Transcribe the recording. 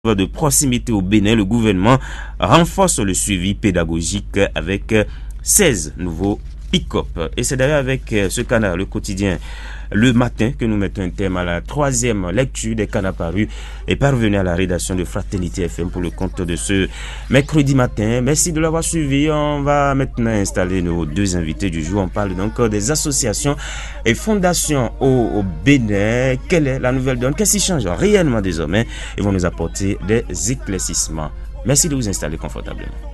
de proximité au Bénin, le gouvernement renforce le suivi pédagogique avec 16 nouveaux pick-up. Et c'est d'ailleurs avec ce canard, le quotidien, le matin, que nous mettons un terme à la troisième lecture des canards parus et parvenus à la rédaction de Fraternité FM pour le compte de ce mercredi matin. Merci de l'avoir suivi. On va maintenant installer nos deux invités du jour. On parle donc des associations et fondations au Bénin. Quelle est la nouvelle donne? Qu'est-ce qui change réellement désormais? Ils vont nous apporter des éclaircissements. Merci de vous installer confortablement.